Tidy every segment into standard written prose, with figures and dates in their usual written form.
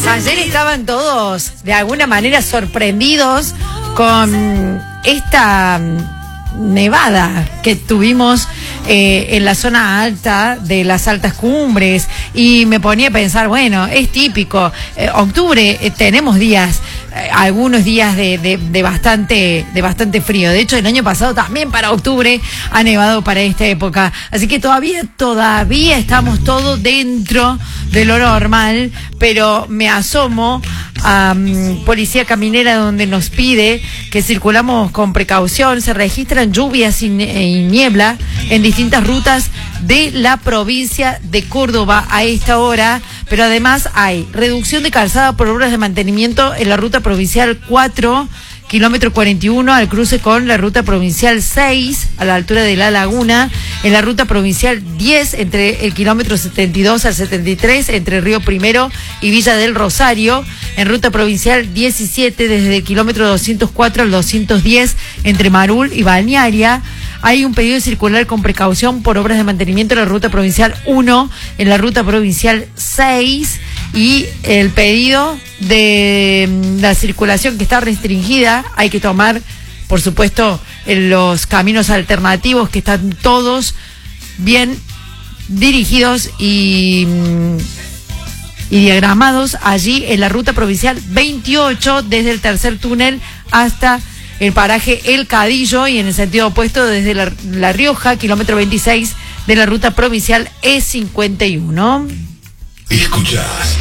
Ayer estaban todos de alguna manera sorprendidos con esta nevada que tuvimos en la zona alta de las altas cumbres, y me ponía a pensar, bueno, es típico, octubre, tenemos días, algunos días de bastante frío. De hecho, el año pasado también para octubre ha nevado para esta época, así que todavía estamos todos dentro de lo normal, pero me asomo a Policía Caminera, donde nos pide que circulamos con precaución. Se registran lluvias y niebla en distintas rutas de la provincia de Córdoba a esta hora, pero además hay reducción de calzada por obras de mantenimiento en la ruta provincial 4, kilómetro 41, al cruce con la ruta provincial 6, a la altura de La Laguna, en la ruta provincial 10, entre el kilómetro 72 al 73, entre Río Primero y Villa del Rosario, en ruta provincial 17, desde el kilómetro 204 al 210, entre Marul y Balnearia. Hay un pedido de circular con precaución por obras de mantenimiento en la ruta provincial 1, en la ruta provincial 6, y el pedido de la circulación que está restringida hay que tomar, por supuesto, en los caminos alternativos, que están todos bien dirigidos y diagramados allí en la ruta provincial 28, desde el tercer túnel hasta el paraje El Cadillo, y en el sentido opuesto desde La Rioja, kilómetro 26 de la ruta provincial E51. Escuchás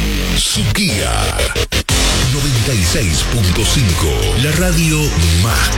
Suquía 96.5, la radio más